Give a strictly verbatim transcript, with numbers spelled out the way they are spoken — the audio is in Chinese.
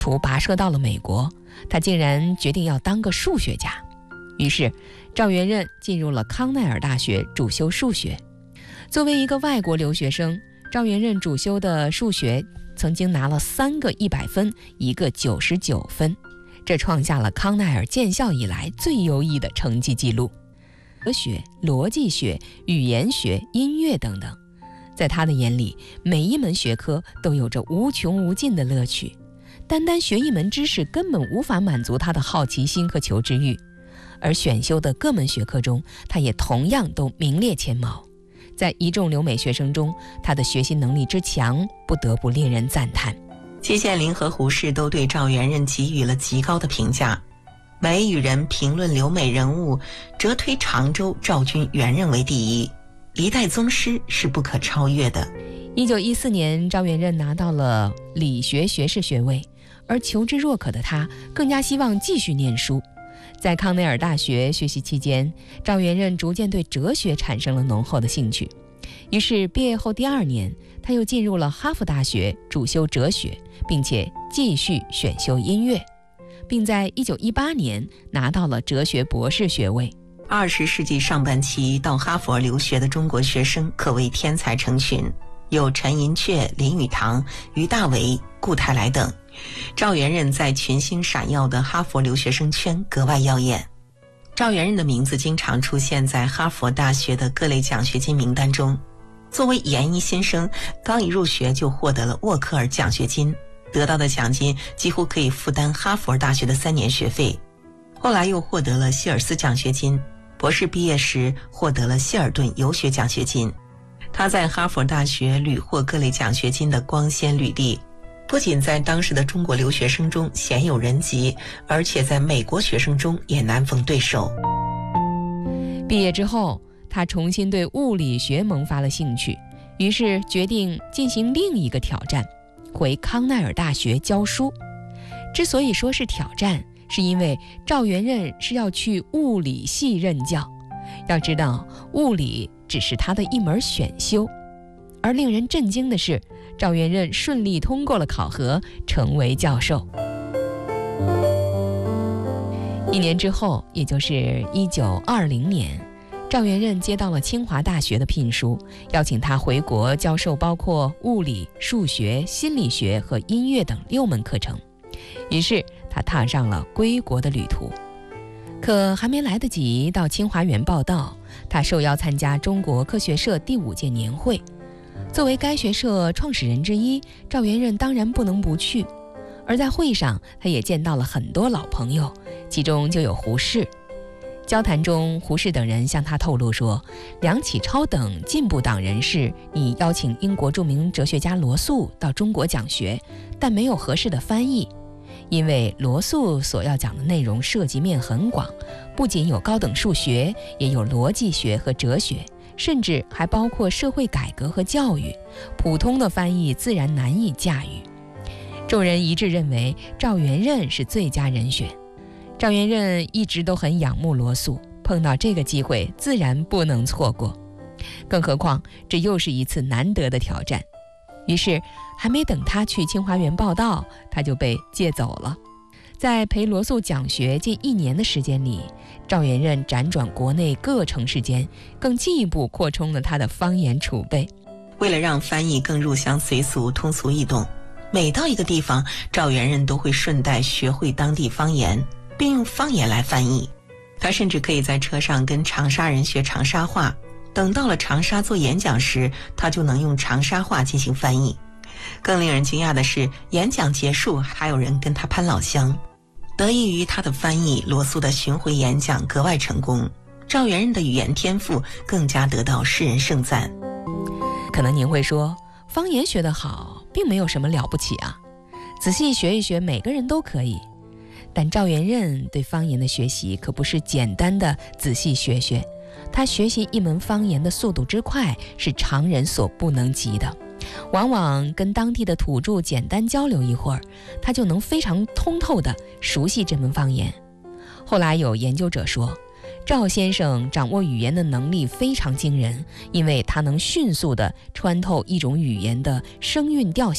途跋涉到了美国，他竟然决定要当个数学家。于是赵元任进入了康奈尔大学主修数学。作为一个外国留学生，赵元任主修的数学曾经拿了三个一百分，一个九十九分，这创下了康奈尔建校以来最优异的成绩记录。哲学、逻辑学、语言学、音乐等等，在他的眼里，每一门学科都有着无穷无尽的乐趣。单单学一门知识根本无法满足他的好奇心和求知欲，而选修的各门学科中，他也同样都名列前茅。在一众留美学生中，他的学习能力之强，不得不令人赞叹。 季羡林和胡适都对赵元任给予了极高的评价。美语人评论留美人物，则推常州赵君元任为第一，一代宗师是不可超越的。 一九一四年，赵元任拿到了理学学士学位，而求知若渴的他更加希望继续念书。在康奈尔大学学习期间，赵元任逐渐对哲学产生了浓厚的兴趣。于是毕业后第二年，他又进入了哈佛大学主修哲学，并且继续选修音乐，并在一九一八年拿到了哲学博士学位。 二十世纪上半期到哈佛留学的中国学生可谓天才成群，有陈寅恪、林语堂、于大为、顾泰来等。赵元任在群星闪耀的哈佛留学生圈格外耀眼。赵元任的名字经常出现在哈佛大学的各类奖学金名单中。作为研一新生，刚一入学就获得了沃克尔奖学金，得到的奖金几乎可以负担哈佛大学的三年学费。后来又获得了希尔斯奖学金，博士毕业时获得了希尔顿游学奖学金。他在哈佛大学屡获各类奖学金的光鲜履历，不仅在当时的中国留学生中鲜有人籍，而且在美国学生中也难逢对手。 毕业之后，他重新对物理学萌发了兴趣，于是决定进行另一个挑战，回康奈尔大学教书。之所以说是挑战，是因为赵元任是要去物理系任教。要知道，物理只是他的一门选修，而令人震惊的是，赵元任顺利通过了考核，成为教授。一年之后，也就是一九二零年，赵元任接到了清华大学的聘书，邀请他回国教授包括物理、数学、心理学和音乐等六门课程。于是他踏上了归国的旅途。可还没来得及到清华园报道，他受邀参加中国科学社第五届年会。作为该学社创始人之一，赵元任当然不能不去。而在会上，他也见到了很多老朋友，其中就有胡适。交谈中，胡适等人向他透露说，梁启超等进步党人士拟邀请英国著名哲学家罗素到中国讲学，但没有合适的翻译。因为罗素所要讲的内容涉及面很广，不仅有高等数学，也有逻辑学和哲学，甚至还包括社会改革和教育，普通的翻译自然难以驾驭。众人一致认为赵元任是最佳人选。赵元任一直都很仰慕罗素，碰到这个机会自然不能错过，更何况这又是一次难得的挑战。于是还没等他去清华园报道，他就被借走了。在陪罗素讲学近一年的时间里，赵元任辗转国内各城市间，更进一步扩充了他的方言储备。 为了让翻译更入乡随俗、通俗易懂，每到一个地方，赵元任都会顺带学会当地方言，并用方言来翻译。他甚至可以在车上跟长沙人学长沙话，等到了长沙做演讲时，他就能用长沙话进行翻译。更令人惊讶的是，演讲结束还有人跟他攀老乡。得益于他的翻译，罗素的巡回演讲格外成功，赵元任的语言天赋更加得到世人盛赞。 可能您会说，方言学得好并没有什么了不起啊，仔细学一学每个人都可以。但赵元任对方言的学习可不是简单的仔细学学，他学习一门方言的速度之快是常人所不能及的。往往跟当地的土著简单交流一会儿，他就能非常通透地熟悉这门方言。后来有研究者说，赵先生掌握语言的能力非常惊人，因为他能迅速地穿透一种语言的声韵调性。